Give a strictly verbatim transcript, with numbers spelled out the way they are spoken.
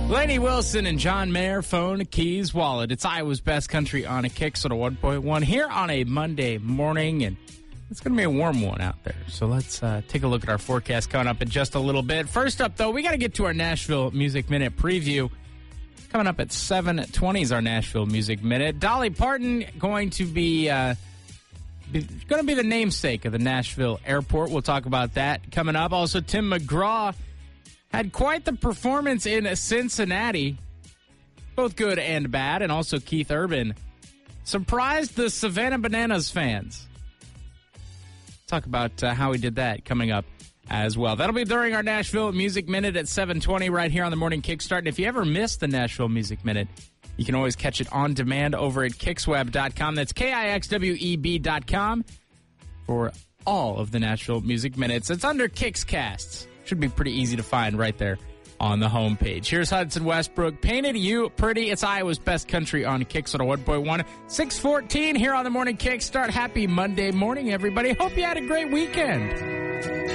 Lainey Wilson and John Mayer, phone, keys, wallet. It's Iowa's Best Country on a Kick, sort of one point one here on a Monday morning, and it's going to be a warm one out there. So let's uh, take a look at our forecast coming up in just a little bit. First up, though, we got to get to our Nashville Music Minute preview. Coming up at seven twenty is our Nashville Music Minute. Dolly Parton going to be, uh, be going to be the namesake of the Nashville airport. We'll talk about that coming up. Also, Tim McGraw had quite the performance in Cincinnati, both good and bad, and also Keith Urban surprised the Savannah Bananas fans. Talk about uh, how he did that coming up as well. That'll be during our Nashville Music Minute at seven twenty right here on the Morning Kickstart. And if you ever missed the Nashville Music Minute, you can always catch it on demand over at Kixweb dot com. That's K I X W E B dot com for all of the Nashville Music Minutes. It's under Kickscasts. Should be pretty easy to find right there on the homepage. Here's Hudson Westbrook. Painted You Pretty. It's Iowa's Best Country on Kicks on one point one. six fourteen here on the Morning Kickstart. Happy Monday morning, everybody. Hope you had a great weekend.